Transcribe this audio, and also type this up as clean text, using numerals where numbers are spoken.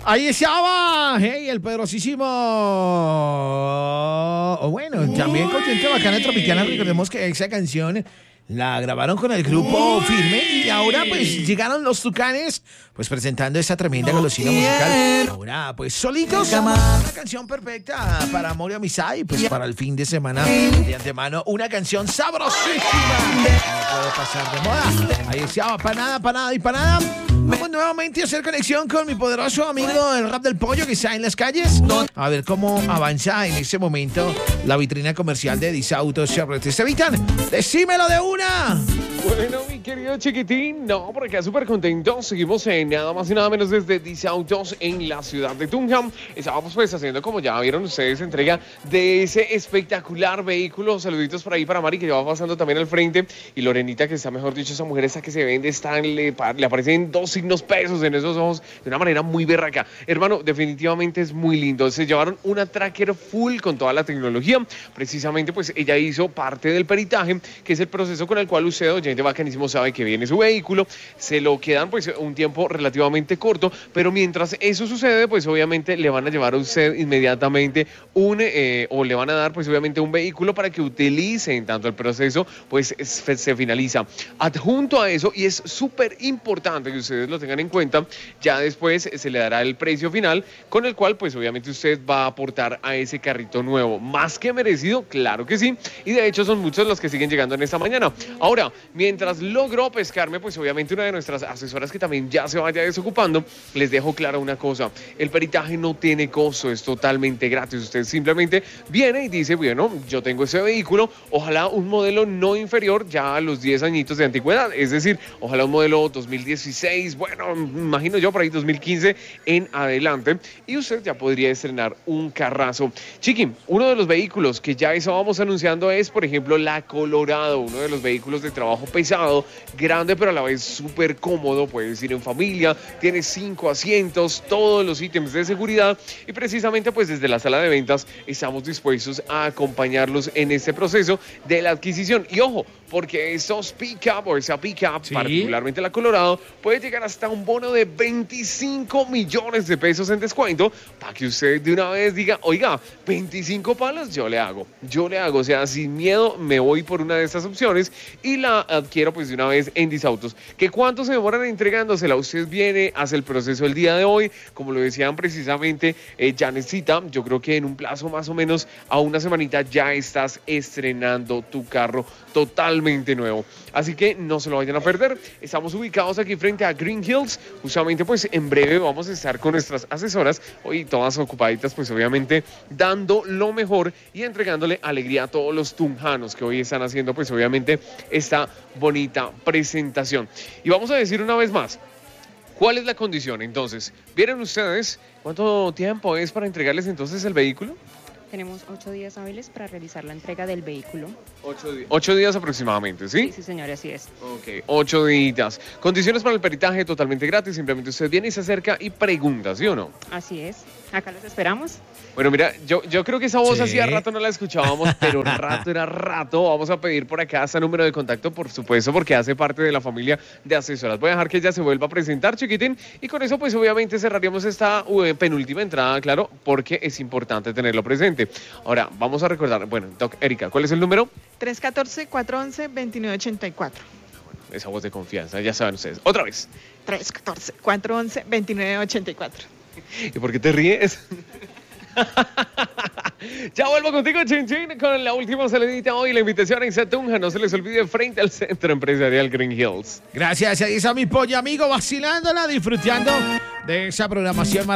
Ahí estaba, hey, el poderosísimo. Bueno, también con gente bacana tropicana. Recordemos que esa canción la grabaron con el grupo Firme y ahora pues llegaron los Tucanes pues presentando esa tremenda golosina musical. Ahora pues solitos, una canción perfecta para amor y amistad y pues para el fin de semana de antemano una canción sabrosísima. No puede pasar de moda. Ahí estaba, para nada y para nada. Vamos nuevamente a hacer conexión con mi poderoso amigo el rap del pollo que está en las calles. A ver cómo avanza en este momento la vitrina comercial de Disautos Chevrolet. Estevitan, decímelo de una. Bueno, mi querido chiquitín, no, por acá súper contentos. Seguimos en nada más y nada menos desde Disautos en la ciudad de Tunham. Estábamos pues haciendo, como ya vieron ustedes, entrega de ese espectacular vehículo. Saluditos por ahí para Mari, que ya va pasando también al frente. Y Lorenita, que está, mejor dicho, esa mujer esa que se vende, le aparecen 2 signos pesos en esos ojos de una manera muy berraca. Hermano, definitivamente es muy lindo. Se llevaron una tracker full con toda la tecnología. Precisamente, pues ella hizo parte del peritaje, que es el proceso con el cual usted, oyente bacanísimo, sabe que viene su vehículo. Se lo quedan pues un tiempo relativamente corto, pero mientras eso sucede, pues obviamente le van a llevar a usted inmediatamente o le van a dar pues obviamente un vehículo para que utilice en tanto el proceso pues se finaliza. Adjunto a eso, y es súper importante que ustedes lo tengan en cuenta, ya después se le dará el precio final con el cual pues obviamente usted va a aportar a ese carrito nuevo. Más que merecido, claro que sí, y de hecho son muchos los que siguen llegando en esta mañana. Ahora, mientras logro pescarme pues obviamente una de nuestras asesoras que también ya se vaya desocupando, les dejo clara una cosa: el peritaje no tiene costo, es totalmente gratis. Usted simplemente viene y dice, bueno, yo tengo ese vehículo, ojalá un modelo no inferior ya a los 10 añitos de antigüedad, es decir, ojalá un modelo 2016, bueno, imagino yo por ahí 2015 en adelante, y usted ya podría estrenar un carrazo. Chiqui, uno de los vehículos que ya estábamos anunciando es, por ejemplo, la Colorado, uno de los vehículos de trabajo pesado, grande pero a la vez súper cómodo, puedes ir en familia, tiene 5 asientos, todos los ítems de seguridad, y precisamente pues desde la sala de ventas estamos dispuestos a acompañarlos en este proceso de la adquisición. Y ojo, porque esos pick-up o esa pick-up, ¿sí?, particularmente la Colorado, puede llegar hasta un bono de 25 millones de pesos en descuento, para que usted de una vez diga, oiga, 25 palos, yo le hago, o sea, sin miedo me voy por una de estas opciones y la adquiero pues de una vez en Disautos. ¿Que cuánto se demoran entregándosela? Usted viene, hace el proceso el día de hoy, como lo decían precisamente, ya necesita, yo creo que en un plazo más o menos a una semanita ya estás estrenando tu carro totalmente nuevo. Así que no se lo vayan a perder. Estamos ubicados aquí frente a Green Hills. Justamente pues en breve vamos a estar con nuestras asesoras, hoy todas ocupaditas pues obviamente dando lo mejor y entregándole alegría a todos los tunjanos que hoy están haciendo pues obviamente esta bonita presentación. Y vamos a decir una vez más, ¿cuál es la condición? Entonces, ¿vieron ustedes cuánto tiempo es para entregarles entonces el vehículo? Tenemos 8 días hábiles para realizar la entrega del vehículo. 8 días aproximadamente, ¿sí? Sí, señor, así es. Ok, 8 días. Condiciones para el peritaje totalmente gratis. Simplemente usted viene y se acerca y pregunta, ¿sí o no? Así es. Acá los esperamos. Bueno, mira, yo creo que esa voz Sí. hacía rato no la escuchábamos, pero era rato. Vamos a pedir por acá este número de contacto, por supuesto, porque hace parte de la familia de asesoras. Voy a dejar que ella se vuelva a presentar, chiquitín, y con eso pues obviamente cerraríamos esta penúltima entrada, claro, porque es importante tenerlo presente. Ahora, vamos a recordar, bueno, Doc, Erika, ¿cuál es el número? 314-411-2984. Esa voz de confianza, ya saben ustedes. Otra vez. 314-411-2984. ¿Y por qué te ríes? Ya vuelvo contigo, Chin Chin, con la última salidita hoy. La invitación en Tunja, no se les olvide, frente al Centro Empresarial Green Hills. Gracias, ahí está mi pollo amigo vacilándola, disfrutando de esa programación maravillosa.